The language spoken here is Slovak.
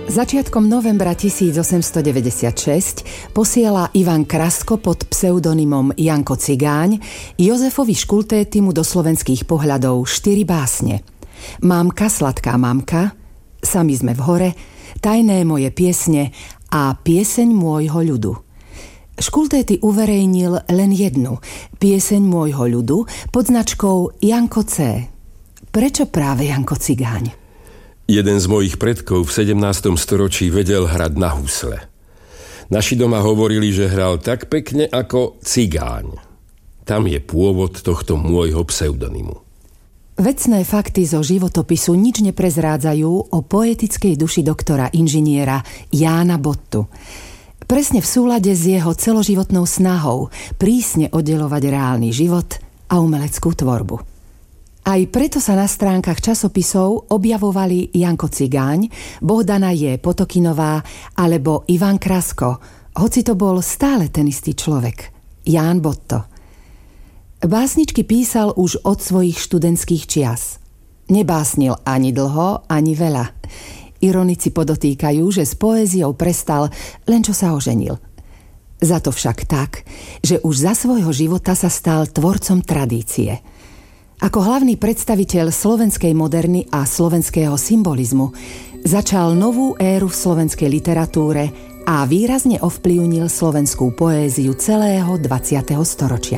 Začiatkom novembra 1896 posiela Ivan Krasko pod pseudonymom Janko Cigáň Jozefovi Škultétimu do slovenských pohľadov 4 básne. Mámka, sladká mamka, Sami sme v hore, Tajné moje piesne a Pieseň môjho ľudu. Škultéty uverejnil len jednu, Pieseň môjho ľudu, pod značkou Janko C. Prečo práve Janko Cigáň? Jeden z mojich predkov v 17. storočí vedel hrať na husle. Naši doma hovorili, že hral tak pekne ako cigáň. Tam je pôvod tohto môjho pseudonymu. Vecné fakty zo životopisu nič neprezrádzajú o poetickej duši doktora inžiniera Jána Bottu. Presne v súlade s jeho celoživotnou snahou prísne oddelovať reálny život a umeleckú tvorbu. Aj preto sa na stránkach časopisov objavovali Janko Cigáň, Bohdana J. Potokinová alebo Ivan Krasko, hoci to bol stále ten istý človek, Ján Botto. Básničky písal už od svojich študentských čias. Nebásnil ani dlho, ani veľa. Ironici podotýkajú, že s poéziou prestal len čo sa oženil. Za to však tak, že už za svojho života sa stal tvorcom tradície. Ako hlavný predstaviteľ slovenskej moderny a slovenského symbolizmu začal novú éru v slovenskej literatúre a výrazne ovplyvnil slovenskú poéziu celého 20. storočia.